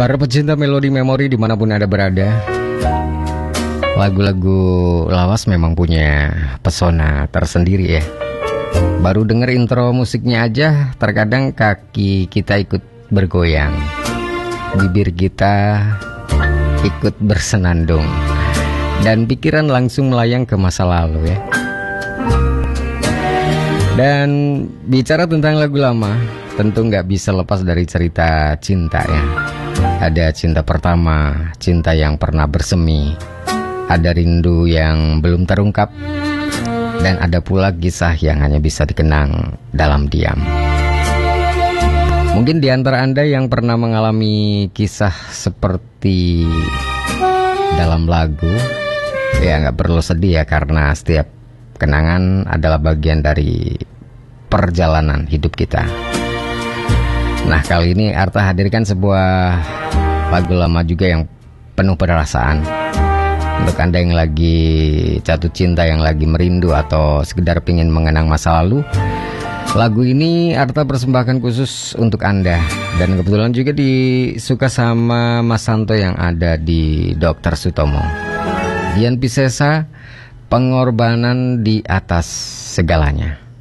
Para pecinta melodi memori dimanapun Anda berada, lagu-lagu lawas memang punya pesona tersendiri ya. Baru denger intro musiknya aja, terkadang kaki kita ikut bergoyang, bibir kita ikut bersenandung, dan pikiran langsung melayang ke masa lalu ya. Dan bicara tentang lagu lama, tentu nggak bisa lepas dari cerita cinta ya. Ada cinta pertama, cinta yang pernah bersemi, ada rindu yang belum terungkap, dan ada pula kisah yang hanya bisa dikenang dalam diam. Mungkin di antara Anda yang pernah mengalami kisah seperti dalam lagu, ya nggak perlu sedih ya, karena setiap kenangan adalah bagian dari perjalanan hidup kita. Nah, kali ini Arta hadirkan sebuah lagu lama juga yang penuh perasaan. Untuk Anda yang lagi jatuh cinta, yang lagi merindu, atau sekedar pingin mengenang masa lalu, lagu ini Arta persembahkan khusus untuk Anda. Dan kebetulan juga disuka sama Mas Santo yang ada di Dr. Sutomo. Dian Piscesa, Pengorbanan di Atas Segalanya.